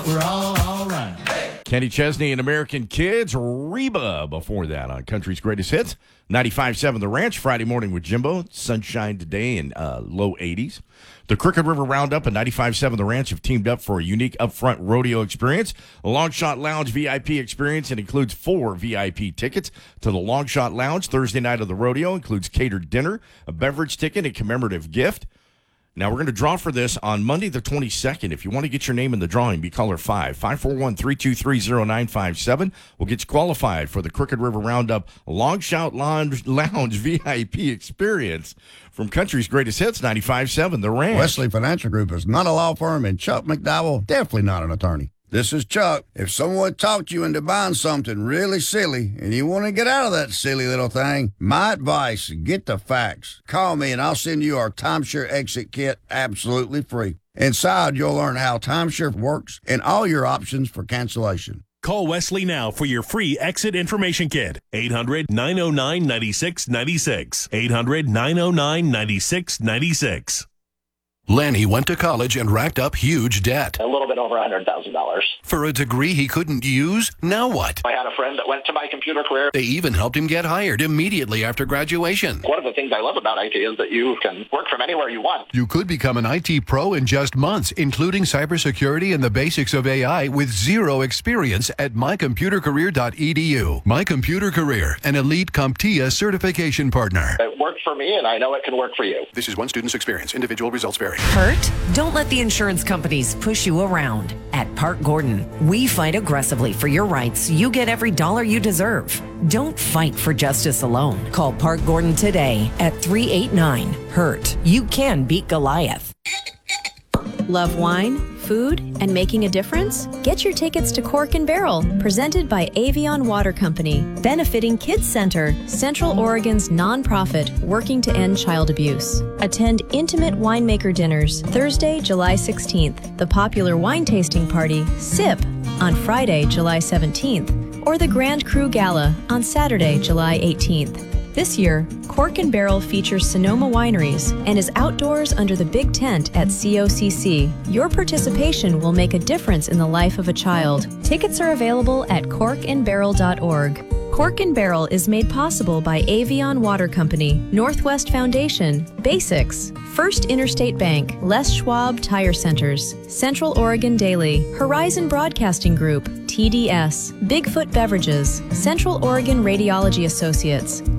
We're all right. Kenny Chesney and American Kids, Reba before that on Country's Greatest Hits. 95.7 The Ranch, Friday morning with Jimbo. Sunshine today in low 80s. The Crooked River Roundup and 95.7 The Ranch have teamed up for a unique upfront rodeo experience. A Longshot Lounge VIP experience. It includes 4 VIP tickets to the Longshot Lounge. Thursday night of the rodeo includes catered dinner, a beverage ticket, and commemorative gift. Now, we're going to draw for this on Monday the 22nd. If you want to get your name in the drawing, be caller 541-323-0957. We'll get you qualified for the Crooked River Roundup Longshot Lounge VIP experience from Country's Greatest Hits, 95.7 The Ranch. Wesley Financial Group is not a law firm, and Chuck McDowell, definitely not an attorney. This is Chuck. If someone talked you into buying something really silly and you want to get out of that silly little thing, my advice, get the facts. Call me and I'll send you our timeshare exit kit absolutely free. Inside, you'll learn how timeshare works and all your options for cancellation. Call Wesley now for your free exit information kit. 800-909-9696. 800-909-9696. Lanny went to college and racked up huge debt. A little bit over $100,000. For a degree he couldn't use? Now what? I had a friend that went to My Computer Career. They even helped him get hired immediately after graduation. One of the things I love about IT is that you can work from anywhere you want. You could become an IT pro in just months, including cybersecurity and the basics of AI with zero experience at mycomputercareer.edu. My Computer Career, an elite CompTIA certification partner. It worked for me, and I know it can work for you. This is one student's experience. Individual results vary. Hurt? Don't let the insurance companies push you around. At Park Gordon, we fight aggressively for your rights so you get every dollar you deserve. Don't fight for justice alone. Call Park Gordon today at 389-HURT. You can beat Goliath. Love wine, food, and making a difference? Get your tickets to Cork and Barrel, presented by Avion Water Company, benefiting Kids Center, Central Oregon's nonprofit working to end child abuse. Attend intimate winemaker dinners Thursday, July 16th, the popular wine tasting party, SIP, on Friday, July 17th, or the Grand Cru Gala on Saturday, July 18th. This year, Cork and Barrel features Sonoma Wineries and is outdoors under the big tent at COCC. Your participation will make a difference in the life of a child. Tickets are available at corkandbarrel.org. Cork and Barrel is made possible by Avion Water Company, Northwest Foundation, Basics, First Interstate Bank, Les Schwab Tire Centers, Central Oregon Daily, Horizon Broadcasting Group, TDS, Bigfoot Beverages, Central Oregon Radiology Associates,